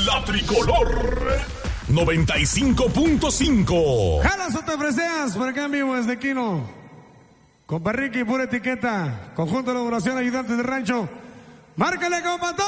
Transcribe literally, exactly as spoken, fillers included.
La Tricolor noventa y cinco punto cinco. Jalas o te freseas, por acá en vivo desde Quino. Compa Ricky, pura etiqueta. Conjunto de elaboración, ayudantes de rancho. Márcale, compa.